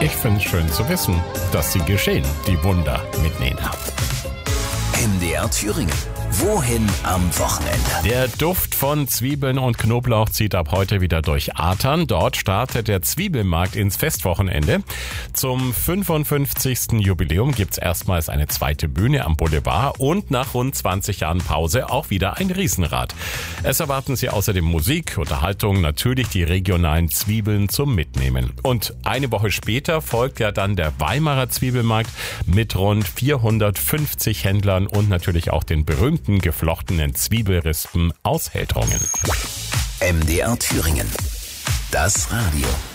Ich finde es schön zu wissen, dass sie geschehen, die Wunder mit Nena. MDR Thüringen. Wohin am Wochenende? Der Duft von Zwiebeln und Knoblauch zieht ab heute wieder durch Artern. Dort startet der Zwiebelmarkt ins Festwochenende. Zum 55. Jubiläum gibt's erstmals eine zweite Bühne am Boulevard und nach rund 20 Jahren Pause auch wieder ein Riesenrad. Es erwarten Sie außerdem Musik, Unterhaltung, natürlich die regionalen Zwiebeln zum Mitnehmen. Und eine Woche später folgt ja dann der Weimarer Zwiebelmarkt mit rund 450 Händlern und natürlich auch den berühmten geflochtenen Zwiebelrispen aus Heldrungen. MDR Thüringen. Das Radio.